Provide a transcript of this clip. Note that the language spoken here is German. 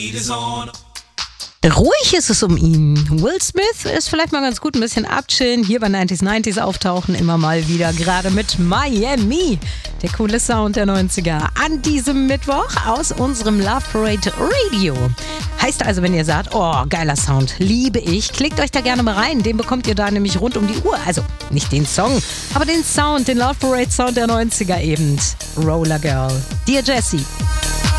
Ruhig ist es um ihn. Will Smith ist vielleicht mal ganz gut, ein bisschen abchillen. Hier bei 90s auftauchen, immer mal wieder, gerade mit Miami. Der coole Sound der 90er an diesem Mittwoch aus unserem Love Parade Radio. Heißt also, wenn ihr sagt, oh, geiler Sound, liebe ich, klickt euch da gerne mal rein. Den bekommt ihr da nämlich rund um die Uhr. Also nicht den Song, aber den Sound, den Love Parade Sound der 90er eben. Roller Girl. Dear Jessie.